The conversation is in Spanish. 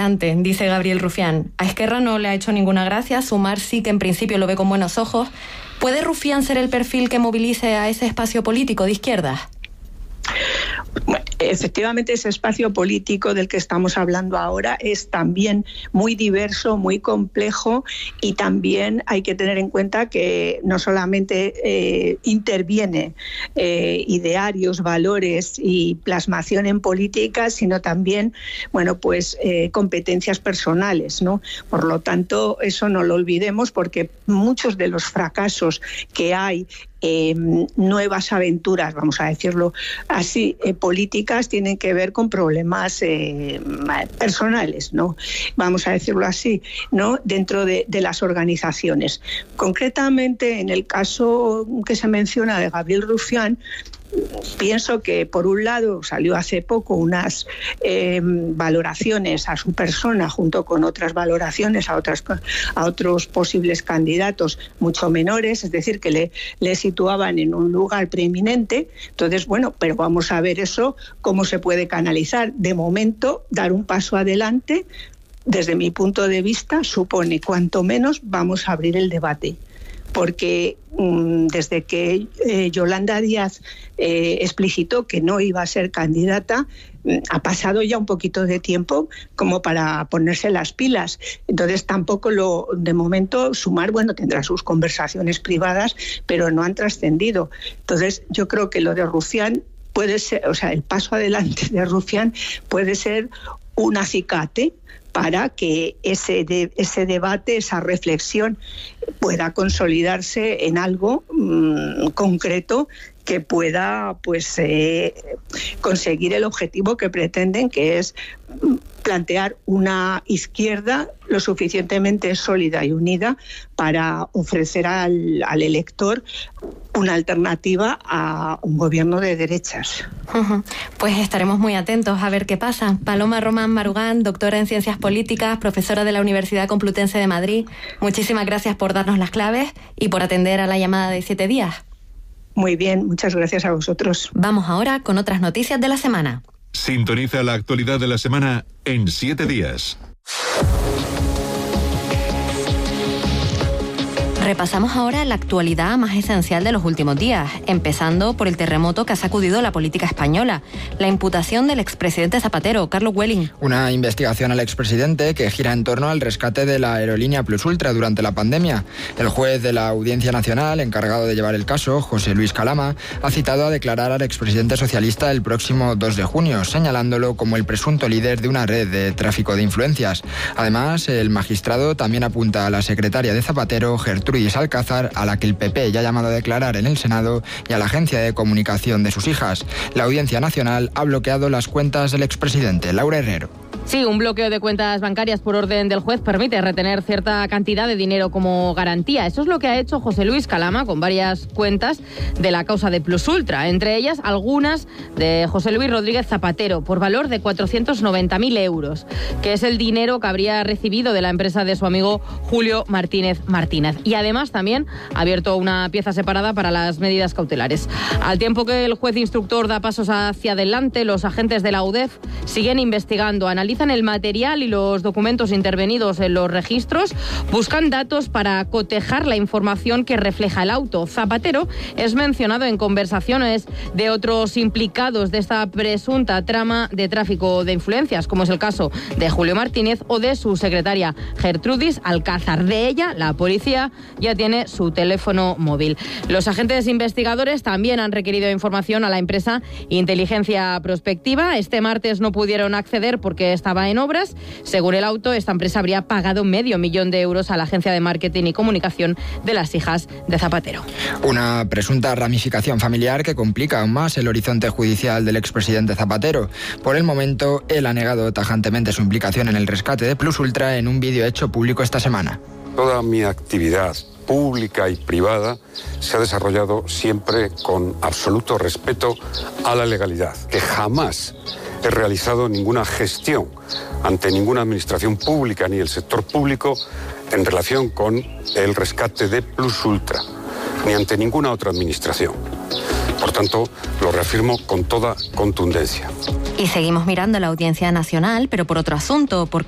adelante, dice Gabriel Rufián. A Esquerra no le ha hecho ninguna gracia, Sumar sí que en principio lo ve con buenos ojos. ¿Puede Rufián ser el perfil que movilice a ese espacio político de izquierdas? Efectivamente, ese espacio político del que estamos hablando ahora es también muy diverso, muy complejo, y también hay que tener en cuenta que no solamente interviene idearios, valores y plasmación en política, sino también, competencias personales, ¿no? Por lo tanto, eso no lo olvidemos, porque muchos de los fracasos que hay, nuevas aventuras, vamos a decirlo así, políticas, tienen que ver con problemas personales, ¿no? Vamos a decirlo así, ¿no? Dentro de las organizaciones. Concretamente, en el caso que se menciona de Gabriel Rufián, pienso que, por un lado, salió hace poco unas valoraciones a su persona, junto con otras valoraciones a otros posibles candidatos mucho menores, es decir, que le situaban en un lugar preeminente. Entonces, pero vamos a ver eso, cómo se puede canalizar. De momento, dar un paso adelante, desde mi punto de vista, supone, cuanto menos, vamos a abrir el debate. Porque desde que Yolanda Díaz explicitó que no iba a ser candidata, ha pasado ya un poquito de tiempo como para ponerse las pilas. Entonces tampoco de momento, Sumar, tendrá sus conversaciones privadas, pero no han trascendido. Entonces yo creo que lo de Rufián puede ser, el paso adelante de Rufián puede ser un acicate para que ese debate, esa reflexión pueda consolidarse en algo concreto que pueda conseguir el objetivo que pretenden, que es plantear una izquierda lo suficientemente sólida y unida para ofrecer al elector una alternativa a un gobierno de derechas. Pues estaremos muy atentos a ver qué pasa. Paloma Román Marugán, doctora en Ciencias Políticas, profesora de la Universidad Complutense de Madrid, muchísimas gracias por darnos las claves y por atender a la llamada de 7 días. Muy bien, muchas gracias a vosotros. Vamos ahora con otras noticias de la semana. Sintoniza la actualidad de la semana en 7 días. Repasamos ahora la actualidad más esencial de los últimos días, empezando por el terremoto que ha sacudido la política española, la imputación del expresidente Zapatero, Carlos Welling. Una investigación al expresidente que gira en torno al rescate de la aerolínea Plus Ultra durante la pandemia. El juez de la Audiencia Nacional, encargado de llevar el caso, José Luis Calama, ha citado a declarar al expresidente socialista el próximo 2 de junio, señalándolo como el presunto líder de una red de tráfico de influencias. Además, el magistrado también apunta a la secretaria de Zapatero, Gertrudis Alcázar, a la que el PP ya ha llamado a declarar en el Senado, y a la agencia de comunicación de sus hijas. La Audiencia Nacional ha bloqueado las cuentas del expresidente. Laura Herrero. Sí, un bloqueo de cuentas bancarias por orden del juez permite retener cierta cantidad de dinero como garantía. Eso es lo que ha hecho José Luis Calama con varias cuentas de la causa de Plus Ultra, entre ellas algunas de José Luis Rodríguez Zapatero, por valor de 490.000 euros, que es el dinero que habría recibido de la empresa de su amigo Julio Martínez Martínez. Y además también ha abierto una pieza separada para las medidas cautelares. Al tiempo que el juez instructor da pasos hacia adelante, los agentes de la UDEF siguen investigando, analizan el material y los documentos intervenidos en los registros, buscan datos para cotejar la información que refleja el auto. Zapatero es mencionado en conversaciones de otros implicados de esta presunta trama de tráfico de influencias, como es el caso de Julio Martínez o de su secretaria Gertrudis Alcázar. De ella, la policía ya tiene su teléfono móvil. Los agentes investigadores también han requerido información a la empresa Inteligencia Prospectiva. Este martes no pudieron acceder porque estaba en obras. Según el auto, esta empresa habría pagado $500,000 euros a la agencia de marketing y comunicación de las hijas de Zapatero. Una presunta ramificación familiar que complica aún más el horizonte judicial del expresidente Zapatero. Por el momento, él ha negado tajantemente su implicación en el rescate de Plus Ultra en un vídeo hecho público esta semana. Toda mi actividad pública y privada se ha desarrollado siempre con absoluto respeto a la legalidad, que jamás he realizado ninguna gestión ante ninguna administración pública ni el sector público en relación con el rescate de Plus Ultra, ni ante ninguna otra administración. Por tanto, lo reafirmo con toda contundencia. Y seguimos mirando la Audiencia Nacional, pero por otro asunto, porque